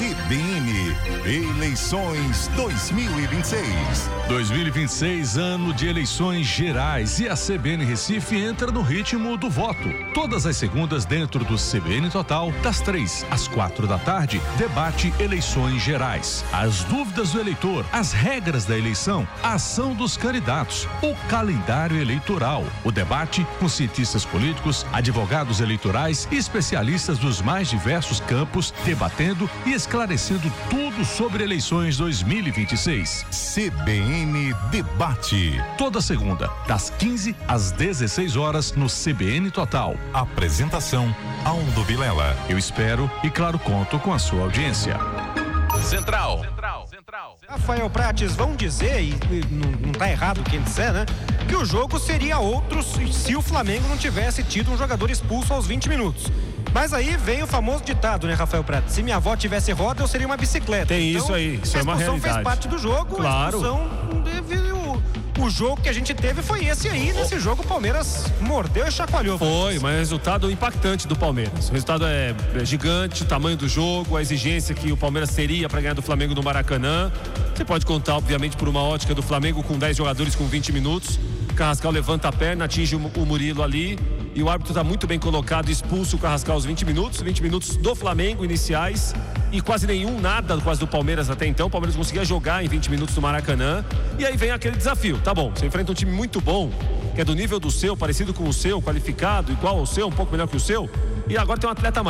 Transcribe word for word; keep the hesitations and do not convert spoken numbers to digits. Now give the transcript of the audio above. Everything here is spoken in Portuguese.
C B N, eleições dois mil e vinte e seis. dois mil e vinte e seis, ano de eleições gerais, e a C B N Recife entra no ritmo do voto. Todas as segundas dentro do C B N Total, das três às quatro da tarde, debate eleições gerais. As dúvidas do eleitor, as regras da eleição, a ação dos candidatos, o calendário eleitoral, o debate com cientistas políticos, advogados eleitorais e especialistas dos mais diversos campos, debatendo e esclarecendo tudo sobre eleições dois mil e vinte e seis. C B N Debate. Toda segunda, das quinze às dezesseis horas, no C B N Total. Apresentação: Aldo Vilela. Eu espero e, claro, conto com a sua audiência. Central. Central. Central. Rafael Prates, vão dizer, e, e não, não tá errado quem disser, né? Que o jogo seria outro se o Flamengo não tivesse tido um jogador expulso aos vinte minutos. Mas aí vem o famoso ditado, né, Rafael Prates? Se minha avó tivesse roda, eu seria uma bicicleta. Tem então, isso aí, isso a é uma realidade. expulsão fez parte do jogo, claro. A expulsão teve o, o jogo que a gente teve foi esse aí. Nesse oh. jogo o Palmeiras mordeu e chacoalhou. Foi, mas o resultado impactante do Palmeiras. O resultado é gigante, o tamanho do jogo, a exigência que o Palmeiras teria para ganhar do Flamengo no Maracanã. Você pode contar, obviamente, por uma ótica do Flamengo com dez jogadores com vinte minutos. Carrascal levanta a perna, atinge o Murilo ali e o árbitro está muito bem colocado, expulsa o Carrascal aos vinte minutos, vinte minutos do Flamengo iniciais e quase nenhum, nada quase do Palmeiras até então. O Palmeiras conseguia jogar em vinte minutos no Maracanã e aí vem aquele desafio, tá bom, você enfrenta um time muito bom, que é do nível do seu, parecido com o seu, qualificado, igual ao seu, um pouco melhor que o seu, e agora tem um atleta mais.